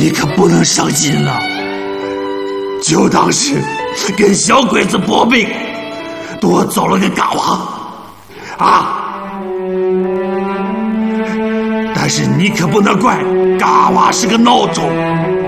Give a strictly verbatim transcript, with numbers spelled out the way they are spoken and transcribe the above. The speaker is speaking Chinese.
你可不能伤心了，就当是跟小鬼子搏命，多走了个嘎娃，啊！但是你可不能怪嘎娃是个孬种。